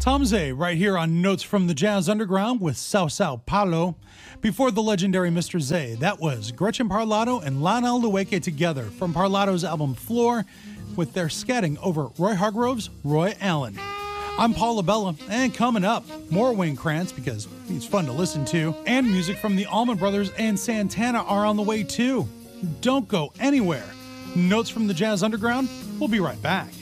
Tom Zay right here on Notes from the Jazz Underground with Sao Paulo. Before the legendary Mr. Zay, that was Gretchen Parlato and Lana Lueke together from Parlato's album Floor with their scatting over Roy Hargrove's Roy Allen. I'm Paul Labella, and coming up, more Wayne Krantz because he's fun to listen to, and music from the Allman Brothers and Santana are on the way too. Don't go anywhere. Notes from the Jazz Underground, we'll be right back.